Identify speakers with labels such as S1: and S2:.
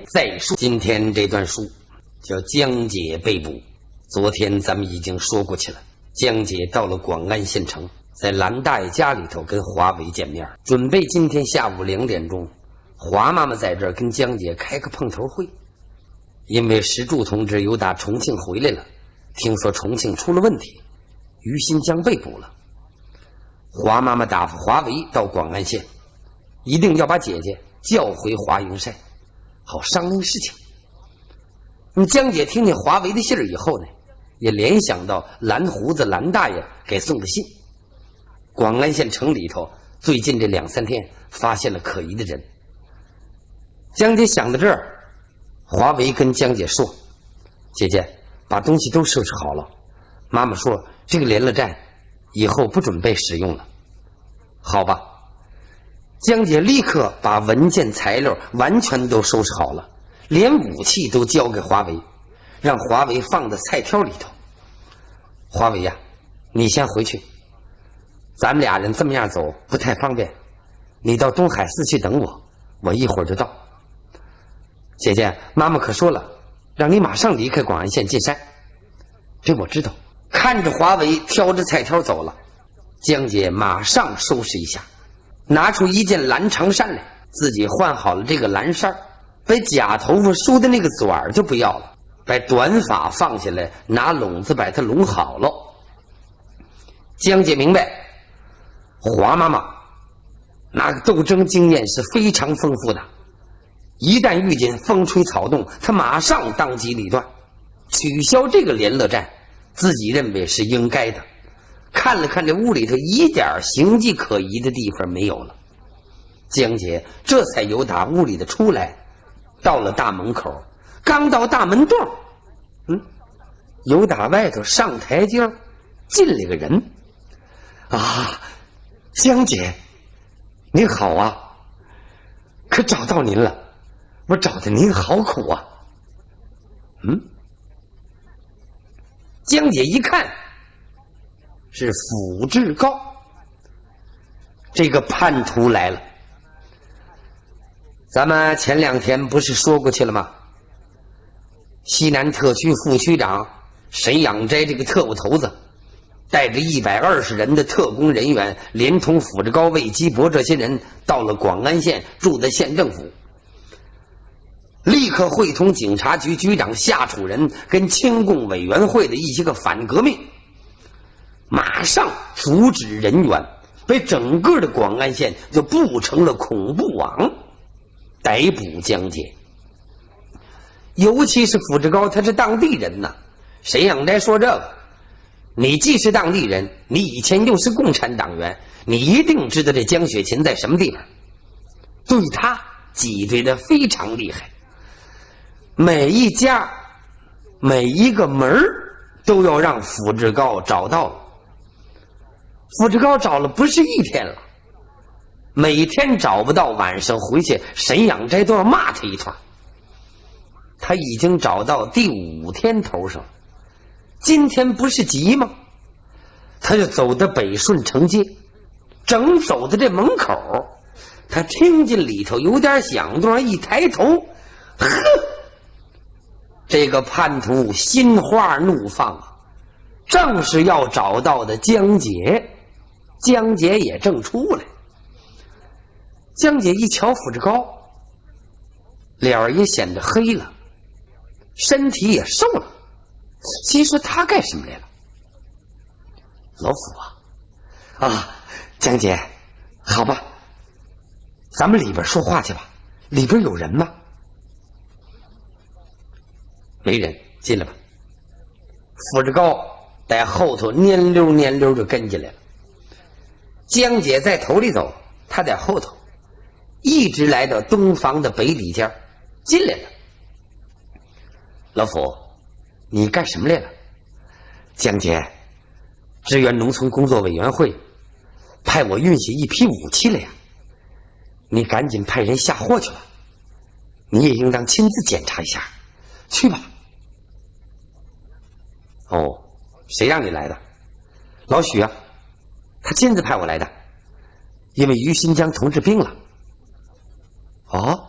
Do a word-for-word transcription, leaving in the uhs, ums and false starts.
S1: 再说今天这段书叫江姐被捕。昨天咱们已经说过去了，江姐到了广安县城，在蓝大爷家里头跟华为见面，准备今天下午两点钟，华妈妈在这儿跟江姐开个碰头会。因为石柱同志又打重庆回来了，听说重庆出了问题，于新江被捕了。华妈妈打发华为到广安县，一定要把姐姐叫回华营寨，好商量事情。那么江姐听见华为的信儿以后呢，也联想到蓝胡子蓝大爷给送的信。广安县城里头最近这两三天发现了可疑的人。江姐想到这儿，华为跟江姐说：“姐姐，把东西都收拾好了。妈妈说这个联络站以后不准备使用了。”好吧。江姐立刻把文件材料完全都收拾好了，连武器都交给华为，让华为放在菜挑里头。华为呀，你先回去，咱们俩人这么样走不太方便，你到东海寺去等我，我一会儿就到。姐姐，妈妈可说了，让你马上离开广安县进山。这我知道。看着华为挑着菜挑走了，江姐马上收拾一下，拿出一件蓝长衫来，自己换好了这个蓝衫，把假头发梳的那个嘴儿就不要了，把短发放下来，拿笼子把它拢好了。江姐明白，华妈妈那个斗争经验是非常丰富的，一旦遇见风吹草动，她马上当机立断，取消这个联络站，自己认为是应该的。看了看这屋里头，一点形迹可疑的地方没有了。江姐这才由打屋里的出来，到了大门口，刚到大门洞，嗯，由打外头上台阶进来个人。啊，江姐，您好啊，可找到您了，我找的您好苦啊。嗯，江姐一看是府志高，这个叛徒来了。咱们前两天不是说过去了吗？西南特区副区长沈养斋这个特务头子，带着一百二十人的特工人员，连同府志高、魏基博这些人，到了广安县，住在县政府，立刻会同警察局局长夏楚仁跟清共委员会的一些个反革命，马上阻止人员，被整个的广安县就布成了恐怖网，逮捕江姐。尤其是府志高，他是当地人呐。沈养斋说这个，你既是当地人，你以前又是共产党员，你一定知道这江雪琴在什么地方，对他挤兑的非常厉害，每一家每一个门都要让府志高找到了。府志高找了不是一天了，每天找不到，晚上回去沈养斋都要骂他一通。他已经找到第五天头上，今天不是急吗？他就走到北顺城街，正走到这门口，他听见里头有点响动，一抬头，呵，这个叛徒心花怒放啊，正是要找到的江姐。江姐也正出来，江姐一瞧府志高，脸儿也显得黑了，身体也瘦了，心说他干什么来了？老府啊，啊，江姐，好吧，咱们里边说话去吧，里边有人吗？没人，进来吧。府志高在后头蔫溜蔫溜就跟进来了。江姐在头里走，他在后头，一直来到东房的北里间进来了。老府，你干什么来了？江姐，支援农村工作委员会派我运下一批武器来呀，你赶紧派人下货去吧，你也应当亲自检查一下，去吧。哦，谁让你来的？老许啊，他亲自派我来的，因为于新江同志病了。哦，